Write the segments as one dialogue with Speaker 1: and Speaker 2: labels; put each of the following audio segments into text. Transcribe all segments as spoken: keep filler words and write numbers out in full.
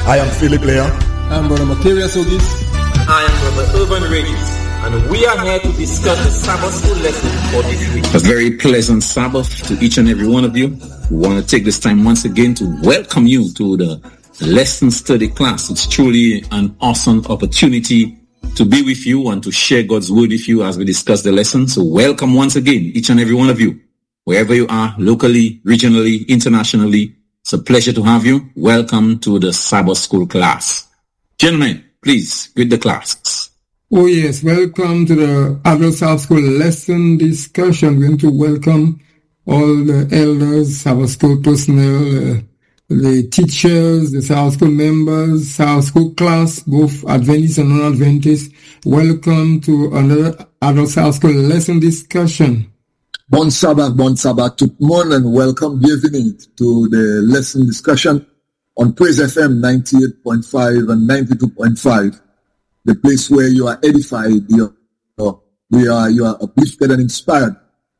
Speaker 1: I am Philip Leah.
Speaker 2: I'm Brother Macarius Ogis.
Speaker 3: I am Brother Urban Regis. And we are here to discuss the Sabbath school lesson for this week.
Speaker 4: A very pleasant Sabbath to each and every one of you. We want to take this time once again to welcome you to the lesson study class. It's truly an awesome opportunity to be with you and to share God's word with you as we discuss the lesson. So welcome once again, each and every one of you, wherever you are, locally, regionally, internationally. It's a pleasure to have you. Welcome to the Sabbath school class. Gentlemen, please greet the class.
Speaker 2: Oh yes, welcome to the Adult Sabbath School lesson discussion. We're going to welcome all the elders, Sabbath school personnel, uh, the teachers, the Sabbath school members, Sabbath school class, both Adventists and non-Adventists. Welcome to another Adult Sabbath school lesson discussion.
Speaker 1: Bon Sabbath, bon Sabbath, tout le monde, and welcome, bienvenue to the lesson discussion on Praise F M ninety-eight point five and ninety-two point five, the place where you are edified, you are, we are, you are uplifted and inspired.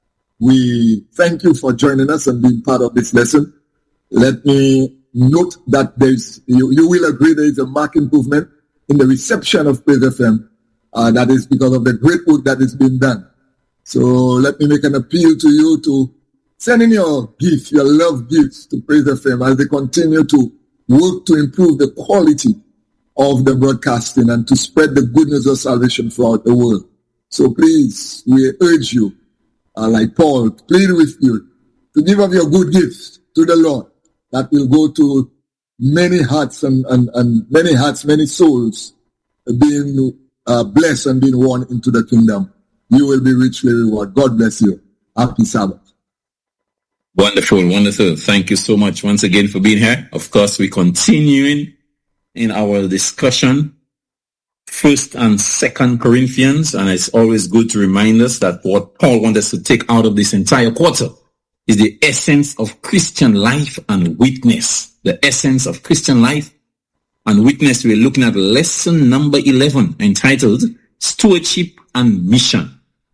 Speaker 1: We thank you for joining us and being part of this lesson. Let me note that there's, you, you will agree there is a marked improvement in the reception of Praise F M. Uh, that is because of the great work that is being done. So let me make an appeal to you to send in your gifts, your love gifts to Praise F M as they continue to work to improve the quality of the broadcasting and to spread the good news of salvation throughout the world. So please, we urge you, uh, like Paul, plead with you to give of your good gifts to the Lord that will go to many hearts and, and, and many hearts, many souls being uh, blessed and being won into the kingdom. You will be richly rewarded. God bless you. Happy Sabbath.
Speaker 4: Wonderful, wonderful. Thank you so much once again for being here. Of course, we're continuing in our discussion, First and Second Corinthians, and it's always good to remind us that what Paul wants us to take out of this entire quarter is the essence of Christian life and witness. The essence of Christian life and witness. We're looking at lesson number eleven, entitled Stewardship and Mission.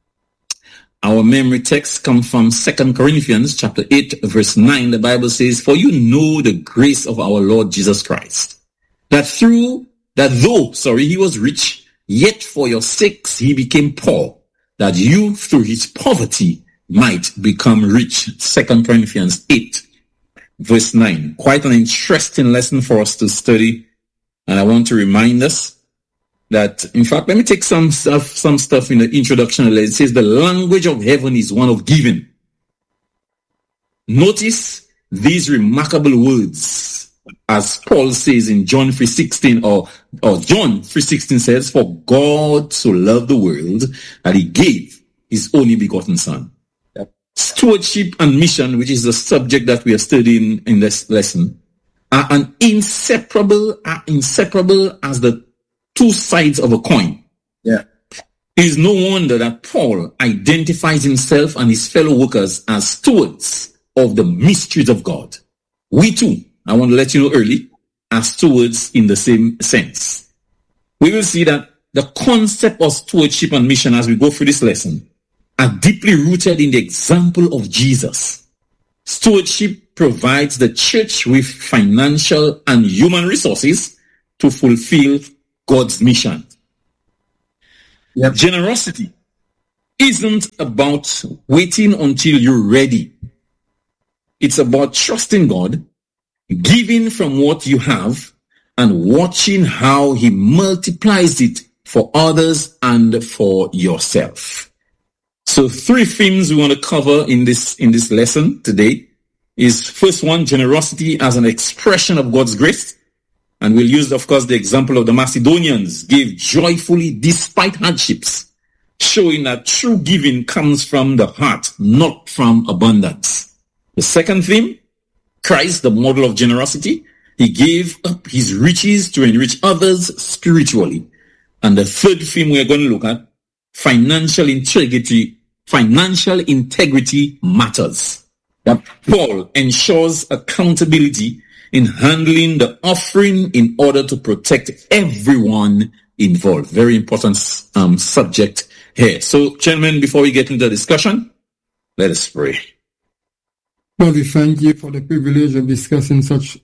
Speaker 4: Our memory text comes from Second Corinthians chapter eight, verse nine. The Bible says, "For you know the grace of our Lord Jesus Christ, that through, that though, sorry, he was rich, yet for your sakes he became poor, that you through his poverty might become rich." Second Corinthians eight, verse nine. Quite an interesting lesson for us to study. And I want to remind us that, in fact, let me take some stuff, some stuff in the introduction. It says the language of heaven is one of giving. Notice these remarkable words, as Paul says in John three sixteen, or, or John three sixteen says, "For God so loved the world that he gave his only begotten Son." Yep. Stewardship and mission, which is the subject that we are studying in this lesson, are an inseparable, are inseparable as the two sides of a coin.
Speaker 1: Yeah.
Speaker 4: It is no wonder that Paul identifies himself and his fellow workers as stewards of the mysteries of God. We too, I want to let you know early, are stewards in the same sense. We will see that the concept of stewardship and mission as we go through this lesson are deeply rooted in the example of Jesus. Stewardship provides the church with financial and human resources to fulfill God's mission. Yep. Generosity isn't about waiting until you're ready. It's about trusting God, giving from what you have, and watching how he multiplies it for others and for yourself. So three themes we want to cover in this, in this lesson today is, first one, generosity as an expression of God's grace. And we'll use, of course, the example of the Macedonians gave joyfully despite hardships, showing that true giving comes from the heart, not from abundance. The second theme, Christ, the model of generosity. He gave up his riches to enrich others spiritually. And the third theme we're going to look at, financial integrity. Financial integrity matters. Yep. Paul ensures accountability in handling the offering in order to protect everyone involved. Very important um, subject here. So, gentlemen, before we get into the discussion, let us pray.
Speaker 2: Lord, we thank you for the privilege of discussing such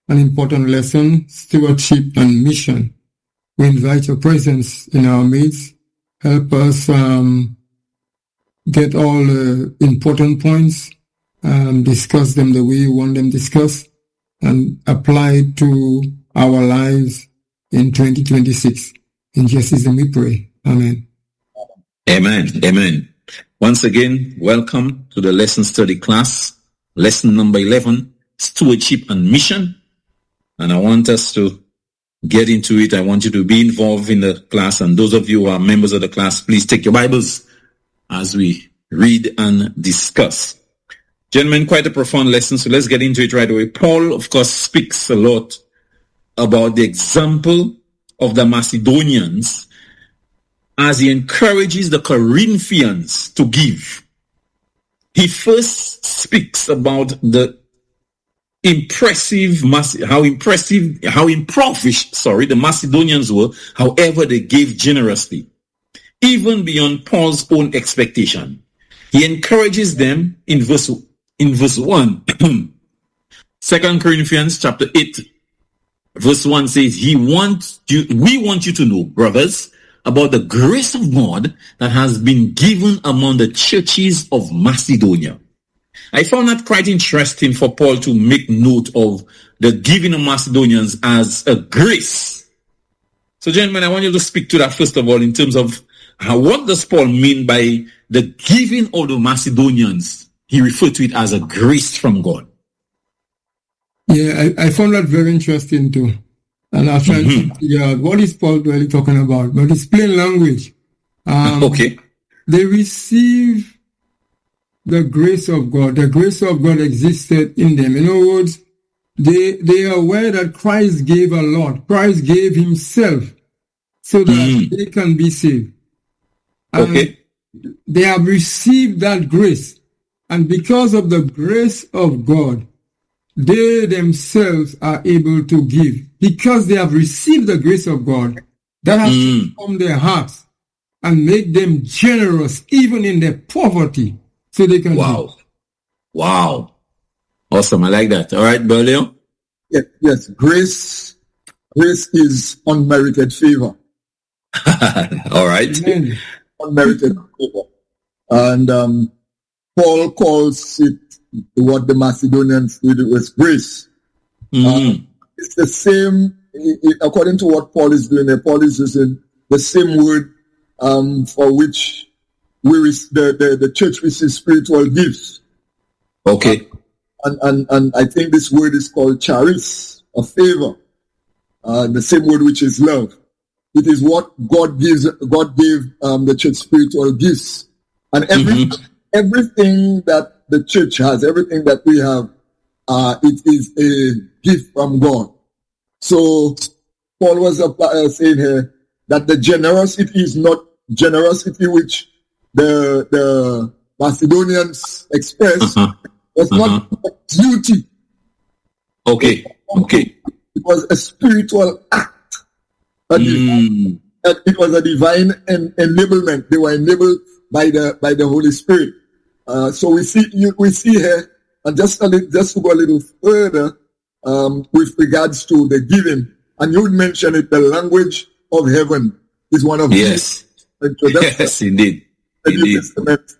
Speaker 2: an important lesson, stewardship and mission. We invite your presence in our midst. Help us um, get all the uh, important points, um, discuss them the way you want them discussed, and apply it to our lives in twenty twenty-six. In Jesus' name we pray. Amen.
Speaker 4: Amen. Amen. Once again, welcome to the lesson study class, lesson number eleven, stewardship and mission. And I want us to get into it. I want you to be involved in the class. And those of you who are members of the class, please take your Bibles as we read and discuss. Gentlemen, quite a profound lesson. So let's get into it right away. Paul, of course, speaks a lot about the example of the Macedonians as he encourages the Corinthians to give. He first speaks about the impressive, how impressive, how impoverished, sorry, the Macedonians were. However, they gave generously, even beyond Paul's own expectation. He encourages them in verse in verse one. Second Corinthians chapter eight, verse one says, "He wants you. We want you to know, brothers, about the grace of God that has been given among the churches of Macedonia." I found that quite interesting for Paul to make note of the giving of Macedonians as a grace. So, gentlemen, I want you to speak to that first of all in terms of how, what does Paul mean by the giving of the Macedonians? He referred to it as a grace from God.
Speaker 2: Yeah, I, I found that very interesting too. And I was trying mm-hmm. to figure out what is Paul really talking about. But it's plain language. Um,
Speaker 4: okay.
Speaker 2: They receive the grace of God. The grace of God existed in them. In other words, they they are aware that Christ gave a lot. Christ gave himself so that mm. they can be saved. And
Speaker 4: okay.
Speaker 2: they have received that grace. And because of the grace of God, they themselves are able to give. Because they have received the grace of God, that has mm. transformed their hearts and make them generous even in their poverty. So they can
Speaker 4: wow. Give. Wow. Awesome. I like that. All right, Berlio?
Speaker 1: Yes, yes. Grace, grace is unmerited favor.
Speaker 4: All right.
Speaker 2: Amen.
Speaker 1: Unmerited favor. And um, Paul calls it what the Macedonians did was grace.
Speaker 4: Mm.
Speaker 1: Um, it's the same, according to what Paul is doing there, Paul is using the same word um, for which we the, the, the church receives spiritual gifts.
Speaker 4: Okay.
Speaker 1: And, and and I think this word is called charis, a favor. Uh, the same word which is love. It is what God gives. God gave um, the church spiritual gifts, and every mm-hmm. everything that the church has, everything that we have, uh, it is a gift from God. So Paul was uh, saying here that the generosity is not generosity which the the Macedonians expressed uh-huh. was uh-huh. not duty.
Speaker 4: Okay. Okay.
Speaker 1: It was a spiritual act. A
Speaker 4: mm.
Speaker 1: divine, it was a divine en- enablement. They were enabled by the by the Holy Spirit. Uh, so we see you, we see here, and just a little, just to go a little further um, with regards to the giving. And you would mention it. The language of heaven is one of
Speaker 4: yes,
Speaker 1: these.
Speaker 4: Yes, indeed.
Speaker 1: The New Testament